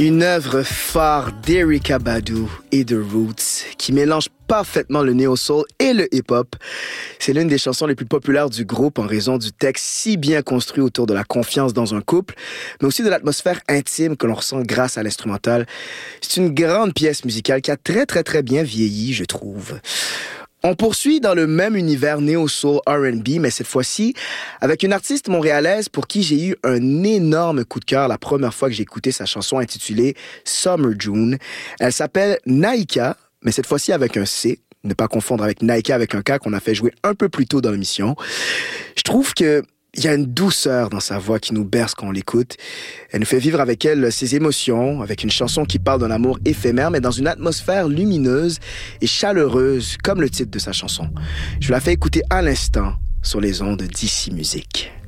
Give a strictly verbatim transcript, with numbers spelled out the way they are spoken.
Une œuvre phare d'Erykah Badu et The Roots qui mélange parfaitement le néo-soul et le hip-hop. C'est l'une des chansons les plus populaires du groupe en raison du texte si bien construit autour de la confiance dans un couple, mais aussi de l'atmosphère intime que l'on ressent grâce à l'instrumental. C'est une grande pièce musicale qui a très très très bien vieilli, je trouve. On poursuit dans le même univers néo-soul R and B, mais cette fois-ci avec une artiste montréalaise pour qui j'ai eu un énorme coup de cœur la première fois que j'ai écouté sa chanson intitulée Summer June. Elle s'appelle Naika, mais cette fois-ci avec un C, ne pas confondre avec Naika avec un K qu'on a fait jouer un peu plus tôt dans l'émission. Je trouve que il y a une douceur dans sa voix qui nous berce quand on l'écoute. Elle nous fait vivre avec elle ses émotions, avec une chanson qui parle d'un amour éphémère, mais dans une atmosphère lumineuse et chaleureuse, comme le titre de sa chanson. Je vous la fais écouter à l'instant sur les ondes d'Ici Musique.